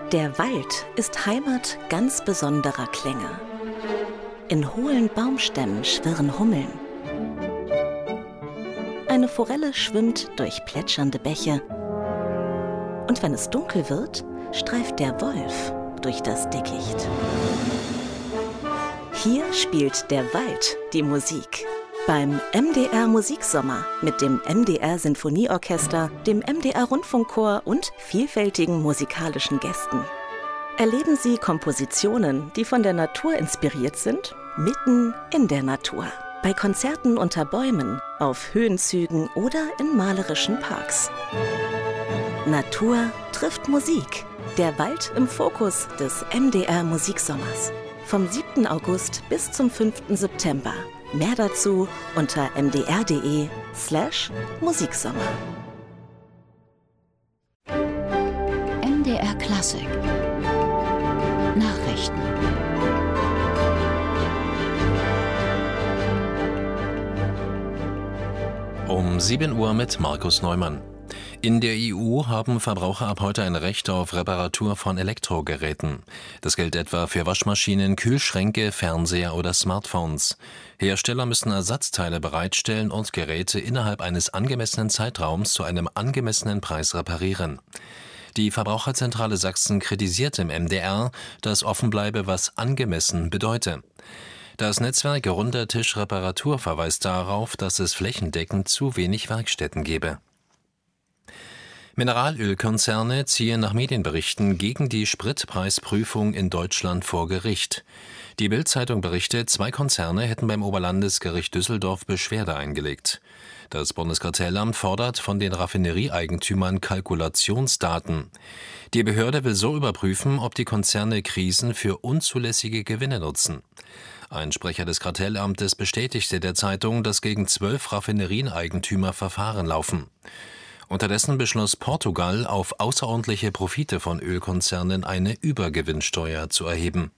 Der Wald ist Heimat ganz besonderer Klänge. In hohlen Baumstämmen schwirren Hummeln. Eine Forelle schwimmt durch plätschernde Bäche. Und wenn es dunkel wird, streift der Wolf durch das Dickicht. Hier spielt der Wald die Musik. Beim MDR Musiksommer mit dem MDR Sinfonieorchester, dem MDR Rundfunkchor und vielfältigen musikalischen Gästen. Erleben Sie Kompositionen, die von der Natur inspiriert sind, mitten in der Natur. Bei Konzerten unter Bäumen, auf Höhenzügen oder in malerischen Parks. Natur trifft Musik. Der Wald im Fokus des MDR Musiksommers. Vom 7. August bis zum 5. September. Mehr dazu unter mdr.de/Musiksommer. MDR Klassik. Nachrichten. Um 7 Uhr mit Markus Neumann. In der EU haben Verbraucher ab heute ein Recht auf Reparatur von Elektrogeräten. Das gilt etwa für Waschmaschinen, Kühlschränke, Fernseher oder Smartphones. Hersteller müssen Ersatzteile bereitstellen und Geräte innerhalb eines angemessenen Zeitraums zu einem angemessenen Preis reparieren. Die Verbraucherzentrale Sachsen kritisiert im MDR, dass offen bleibe, was angemessen bedeute. Das Netzwerk Runder Tisch Reparatur verweist darauf, dass es flächendeckend zu wenig Werkstätten gebe. Mineralölkonzerne ziehen nach Medienberichten gegen die Spritpreisprüfung in Deutschland vor Gericht. Die Bild-Zeitung berichtet, 2 Konzerne hätten beim Oberlandesgericht Düsseldorf Beschwerde eingelegt. Das Bundeskartellamt fordert von den Raffinerieeigentümern Kalkulationsdaten. Die Behörde will so überprüfen, ob die Konzerne Krisen für unzulässige Gewinne nutzen. Ein Sprecher des Kartellamtes bestätigte der Zeitung, dass gegen 12 Raffinerieneigentümer Verfahren laufen. Unterdessen beschloss Portugal, auf außerordentliche Profite von Ölkonzernen eine Übergewinnsteuer zu erheben.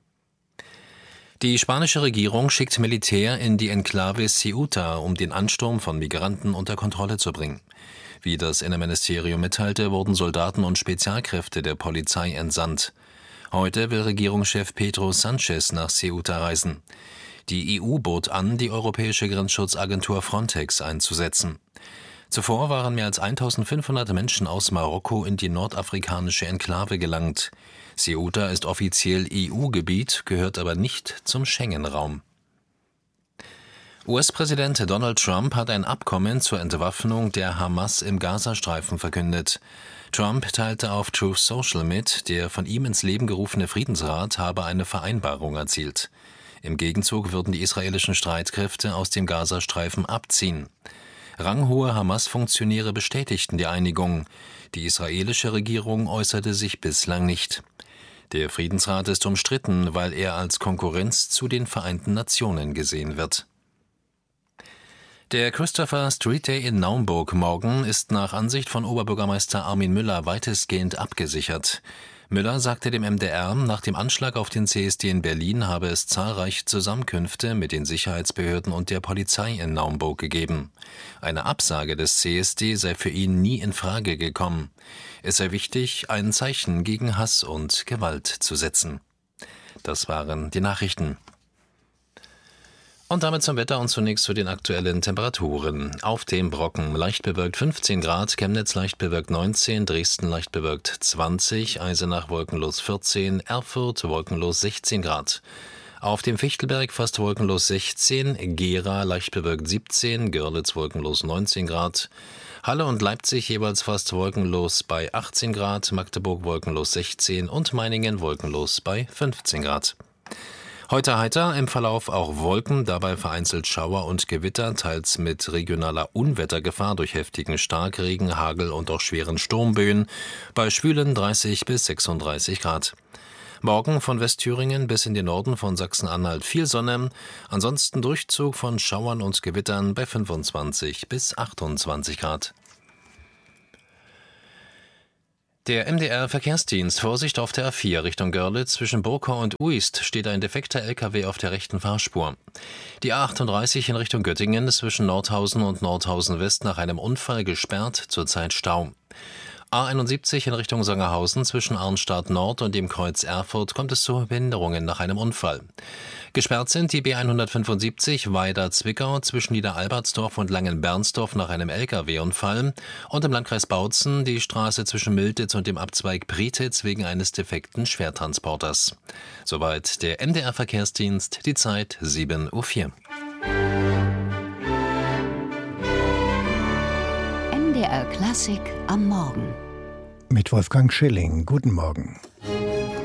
Die spanische Regierung schickt Militär in die Enklave Ceuta, um den Ansturm von Migranten unter Kontrolle zu bringen. Wie das Innenministerium mitteilte, wurden Soldaten und Spezialkräfte der Polizei entsandt. Heute will Regierungschef Pedro Sánchez nach Ceuta reisen. Die EU bot an, die europäische Grenzschutzagentur Frontex einzusetzen. Zuvor waren mehr als 1500 Menschen aus Marokko in die nordafrikanische Enklave gelangt. Ceuta ist offiziell EU-Gebiet, gehört aber nicht zum Schengen-Raum. US-Präsident Donald Trump hat ein Abkommen zur Entwaffnung der Hamas im Gazastreifen verkündet. Trump teilte auf Truth Social mit, der von ihm ins Leben gerufene Friedensrat habe eine Vereinbarung erzielt. Im Gegenzug würden die israelischen Streitkräfte aus dem Gazastreifen abziehen. Ranghohe Hamas-Funktionäre bestätigten die Einigung. Die israelische Regierung äußerte sich bislang nicht. Der Friedensrat ist umstritten, weil er als Konkurrenz zu den Vereinten Nationen gesehen wird. Der Christopher Street Day in Naumburg morgen ist nach Ansicht von Oberbürgermeister Armin Müller weitestgehend abgesichert. Müller sagte dem MDR, nach dem Anschlag auf den CSD in Berlin habe es zahlreiche Zusammenkünfte mit den Sicherheitsbehörden und der Polizei in Naumburg gegeben. Eine Absage des CSD sei für ihn nie in Frage gekommen. Es sei wichtig, ein Zeichen gegen Hass und Gewalt zu setzen. Das waren die Nachrichten. Und damit zum Wetter und zunächst zu den aktuellen Temperaturen. Auf dem Brocken leicht bewölkt 15 Grad, Chemnitz leicht bewölkt 19, Dresden leicht bewölkt 20, Eisenach wolkenlos 14, Erfurt wolkenlos 16 Grad. Auf dem Fichtelberg fast wolkenlos 16, Gera leicht bewölkt 17, Görlitz wolkenlos 19 Grad. Halle und Leipzig jeweils fast wolkenlos bei 18 Grad, Magdeburg wolkenlos 16 und Meiningen wolkenlos bei 15 Grad. Heute heiter, im Verlauf auch Wolken, dabei vereinzelt Schauer und Gewitter, teils mit regionaler Unwettergefahr durch heftigen Starkregen, Hagel und auch schweren Sturmböen, bei schwülen 30 bis 36 Grad. Morgen von Westthüringen bis in den Norden von Sachsen-Anhalt viel Sonne, ansonsten Durchzug von Schauern und Gewittern bei 25 bis 28 Grad. Der MDR-Verkehrsdienst, Vorsicht auf der A4 Richtung Görlitz, zwischen Burkau und Uist steht ein defekter LKW auf der rechten Fahrspur. Die A38 in Richtung Göttingen zwischen Nordhausen und Nordhausen West nach einem Unfall gesperrt, zurzeit Stau. A71 in Richtung Sangerhausen zwischen Arnstadt Nord und dem Kreuz Erfurt kommt es zu Behinderungen nach einem Unfall. Gesperrt sind die B175 Weida-Zwickau zwischen Niederalbertsdorf und Langenbernsdorf nach einem Lkw-Unfall und im Landkreis Bautzen die Straße zwischen Miltitz und dem Abzweig Prietitz wegen eines defekten Schwertransporters. Soweit der MDR-Verkehrsdienst, die Zeit 7:04 Uhr. MDR Klassik am Morgen. Mit Wolfgang Schilling. Guten Morgen.